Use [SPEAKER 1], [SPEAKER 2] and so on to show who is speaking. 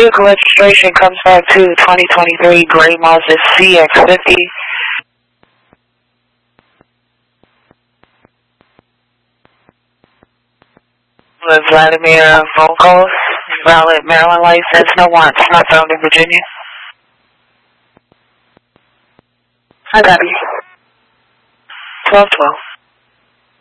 [SPEAKER 1] Vehicle registration comes back to 2023 Gray Mazda CX-50. With Vladimir Volkos, valid Maryland license, no warrants, not found in Virginia. I got you. 1212.